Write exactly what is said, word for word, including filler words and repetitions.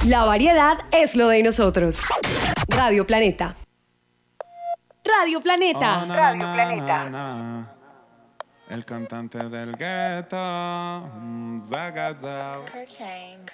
La variedad es lo de nosotros. Radio Planeta. Radio Planeta. Oh, na, Radio na, Planeta. na, na. El cantante del gueto, mm, Zagazao. Cocaine.